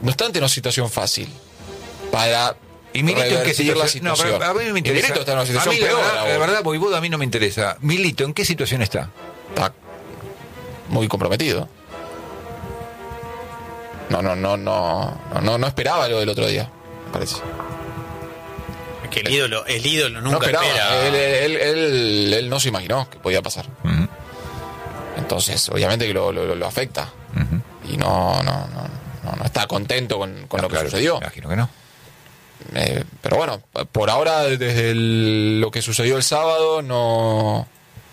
no está ante una situación fácil para ¿Y Milito en qué situación? la situación. No, pero a mí no me interesa. Milito está en una situación a mí, peor. la verdad, Voivoda, a mí no me interesa. Milito, ¿en qué situación está? Está muy comprometido. No esperaba lo del otro día, me parece. Que el ídolo No nunca esperaba. espera. Él no se imaginó que podía pasar. Uh-huh. Entonces, obviamente que lo afecta. Uh-huh. Y no está contento con lo que sucedió. Imagino que no. Pero bueno, por ahora, desde lo que sucedió el sábado, no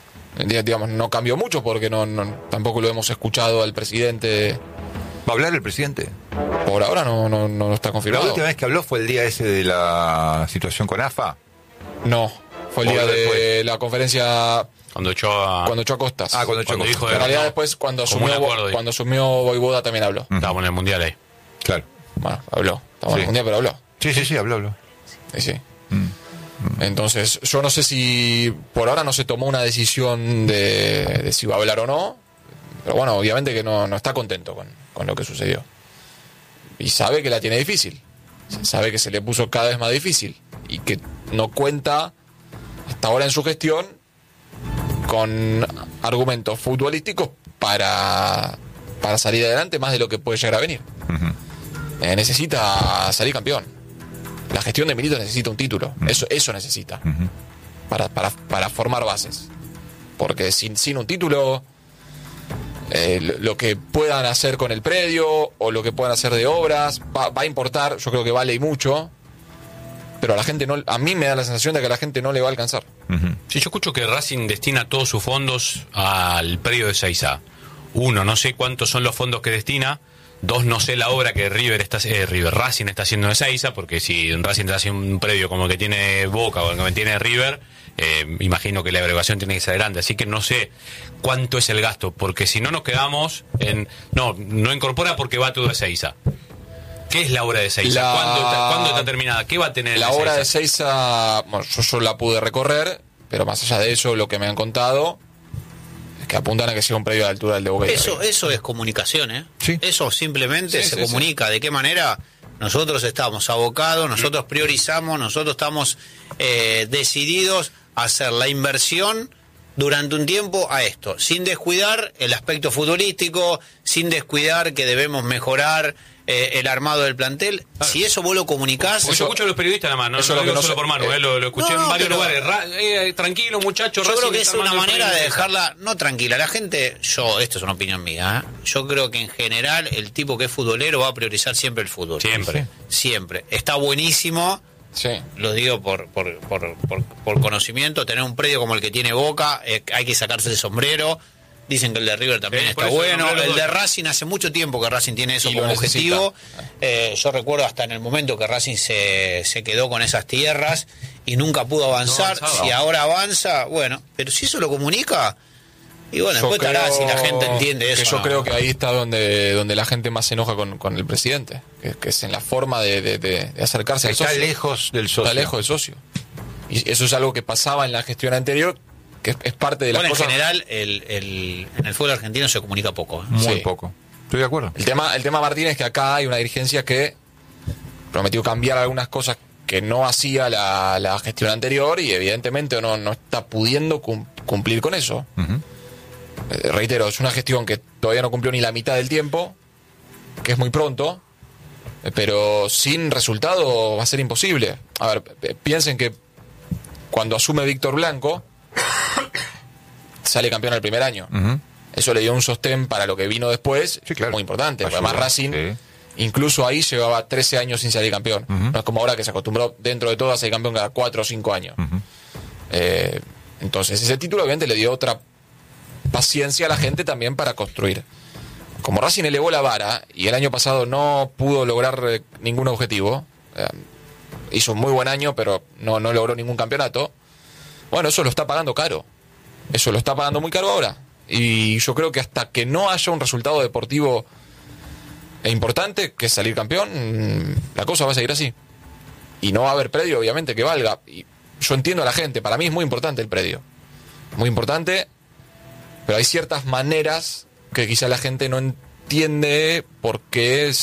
cambió mucho, porque tampoco lo hemos escuchado al presidente. ¿Va a hablar el presidente? Por ahora no está La confirmado. última vez que habló fue el día ese de la situación con AFA. No, fue el día de la conferencia Cuando echó a Costas. Cuando echó a Costas. dijo En realidad no, después, cuando como un acuerdo. asumió Voivoda, también habló. Estábamos en el mundial ahí. Claro. Bueno, habló. Estamos en el mundial, pero habló. Sí, habló. Sí. Entonces, yo no sé si por ahora no se tomó una decisión de si va a hablar o no, pero bueno, obviamente que no está contento con lo que sucedió. Y sabe que la tiene difícil. Sabe que se le puso cada vez más difícil y que no cuenta hasta ahora en su gestión con argumentos futbolísticos para salir adelante más de lo que puede llegar a venir. Uh-huh. Necesita salir campeón. La gestión de Milito necesita un título. Eso necesita. Uh-huh. Para formar bases. Porque sin un título, lo que puedan hacer con el predio o lo que puedan hacer de obras va a importar. Yo creo que vale y mucho. Pero a mí me da la sensación de que a la gente no le va a alcanzar. Uh-huh. Si yo escucho que Racing destina todos sus fondos al predio de Seiza. Uno, no sé cuántos son los fondos que destina. Dos, no sé la obra que Racing está haciendo de Seiza, porque si Racing está haciendo un predio como el que tiene Boca o el que tiene River, imagino que la evaluación tiene que ser grande. Así que no sé cuánto es el gasto, porque si no nos quedamos en... No incorpora porque va todo de Seiza. ¿Qué es la obra de Seiza? ¿Cuándo está terminada? ¿Qué va a tener la de obra Seiza? de Seiza? Bueno, yo la pude recorrer, pero más allá de eso, lo que me han contado es que apuntan a que sea un predio a la altura del de Boca. Eso es comunicación, ¿eh? Sí. Eso simplemente Sí, se sí, comunica. ¿De qué manera? Nosotros estamos abocados, nosotros priorizamos, nosotros estamos decididos a hacer la inversión durante un tiempo a esto, sin descuidar el aspecto futbolístico, sin descuidar que debemos mejorar el armado del plantel. Si eso vos lo comunicás... Porque yo escucho a los periodistas nada más, no eso lo es lo digo que solo no por sé. Manu, lo escuché en varios pero- lugares. Tranquilo, muchachos. Yo creo Racing que está es una armando el manera predio de Seiza. dejarla no tranquila. La gente, esto es una opinión mía, yo creo que en general el tipo que es futbolero va a priorizar siempre el fútbol. Siempre. Siempre. Está buenísimo, Sí. lo digo por conocimiento, tener un predio como el que tiene Boca, hay que sacarse el sombrero. Dicen que el de River también Por está eso bueno. nombré los El de dos. Racing, hace mucho tiempo que Racing tiene eso Y lo como necesita. objetivo. Yo recuerdo hasta en el momento que Racing se quedó con esas tierras y nunca pudo avanzar. No avanzaba. Si ahora avanza, bueno, pero si eso lo comunica, y bueno, Yo después estará creo si la gente entiende eso. que yo ¿no? creo que ahí está donde la gente más se enoja con el presidente, que es en la forma de acercarse al Está socio. lejos del socio. Está lejos del socio. Y eso es algo que pasaba en la gestión anterior, que es parte de las Bueno, en cosas. general, en el fútbol argentino se comunica poco. ¿eh? Muy Sí. poco. Estoy de acuerdo. El tema Martín es que acá hay una dirigencia que prometió cambiar algunas cosas que no hacía la gestión anterior y evidentemente no está pudiendo cumplir con eso. Uh-huh. Reitero, es una gestión que todavía no cumplió ni la mitad del tiempo, que es muy pronto, pero sin resultado va a ser imposible. A ver, piensen que cuando asume Víctor Blanco, sale campeón el primer año. Uh-huh. Eso le dio un sostén para lo que vino después, Sí, claro. muy importante. Ayuda, Además Racing, sí. incluso ahí llevaba 13 años sin salir campeón. Uh-huh. No es como ahora que se acostumbró dentro de todo a ser campeón cada 4 o 5 años. Uh-huh. Entonces ese título obviamente le dio otra paciencia a la gente también para construir. Como Racing elevó la vara y el año pasado no pudo lograr ningún objetivo, hizo un muy buen año pero no logró ningún campeonato, bueno, eso lo está pagando caro. Eso lo está pagando muy caro ahora. Y yo creo que hasta que no haya un resultado deportivo importante, que es salir campeón, la cosa va a seguir así. Y no va a haber predio, obviamente, que valga. Y yo entiendo a la gente, para mí es muy importante el predio. Muy importante, pero hay ciertas maneras que quizá la gente no entiende por qué